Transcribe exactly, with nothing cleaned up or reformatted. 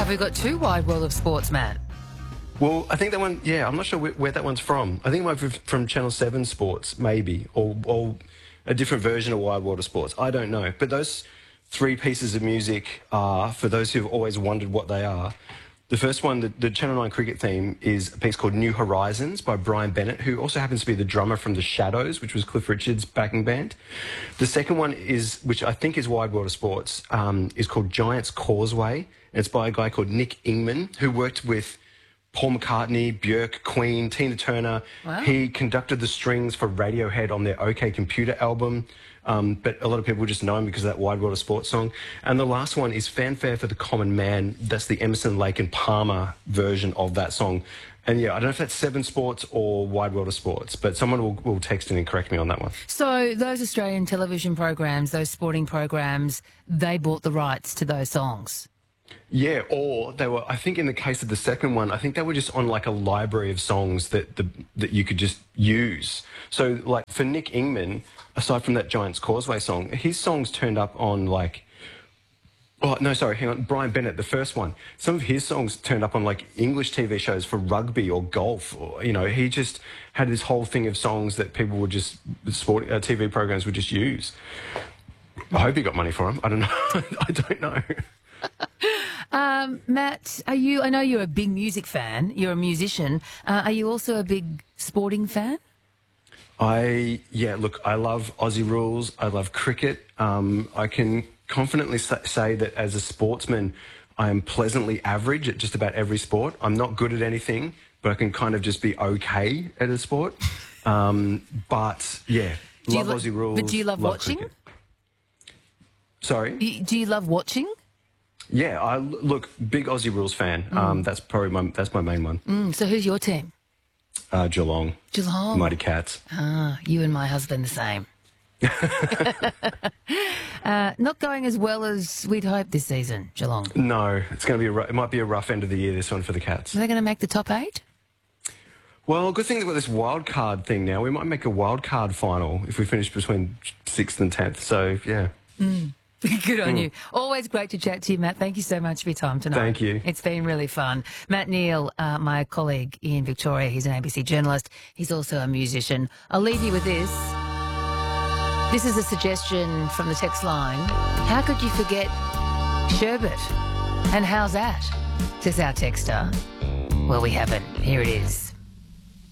Have we got two Wide World of Sports, Matt? Well, I think that one, yeah, I'm not sure where, where that one's from. I think it might be from Channel seven Sports, maybe, or, or a different version of Wide World of Sports. I don't know. But those three pieces of music are, for those who've always wondered what they are, the first one, the, the Channel nine cricket theme, is a piece called New Horizons by Brian Bennett, who also happens to be the drummer from The Shadows, which was Cliff Richard's backing band. The second one is, which I think is Wide World of Sports, um, is called Giant's Causeway. And it's by a guy called Nick Ingman, who worked with Paul McCartney, Björk, Queen, Tina Turner. Wow. He conducted the strings for Radiohead on their OK Computer album. Um, but a lot of people just know him because of that Wide World of Sports song. And the last one is Fanfare for the Common Man. That's the Emerson, Lake and Palmer version of that song. And yeah, I don't know if that's Seven Sports or Wide World of Sports, but someone will, will text in and correct me on that one. So those Australian television programs, those sporting programs, they bought the rights to those songs. Yeah, or they were, I think in the case of the second one, I think they were just on like a library of songs that the, that you could just use. So like for Nick Ingman, aside from that Giant's Causeway song, his songs turned up on like, oh, no, sorry, hang on, Brian Bennett, the first one. Some of his songs turned up on like English T V shows for rugby or golf. Or, you know, he just had this whole thing of songs that people would just, sport, uh, T V programs would just use. I hope he got money for them. I don't know. I don't know. Um, Matt, are you? I know you're a big music fan. You're a musician. Uh, are you also a big sporting fan? I, yeah, look, I love Aussie rules. I love cricket. Um, I can confidently say that as a sportsman, I am pleasantly average at just about every sport. I'm not good at anything, but I can kind of just be okay at a sport. Um, but, yeah, Do love lo- Aussie rules. But do you love, love watching? Cricket. Sorry? Do you love watching? Yeah, I look, big Aussie rules fan. Mm. Um, that's probably my that's my main one. Mm, so who's your team? Uh, Geelong. Geelong. Mighty Cats. Ah, you and my husband the same. uh, not going as well as we'd hoped this season, Geelong. No, it's going to be a, it might be a rough end of the year, this one for the Cats. Are they going to make the top eight? Well, good thing about this wild card thing now. We might make a wild card final if we finish between sixth and tenth. So yeah. Mm. Good on mm. you. Always great to chat to you, Matt. Thank you so much for your time tonight. Thank you. It's been really fun. Matt Neal, uh, my colleague in Victoria, he's an A B C journalist. He's also a musician. I'll leave you with this. This is a suggestion from the text line. How could you forget sherbet? And how's that? Says our texter. Well, we haven't. Here it is.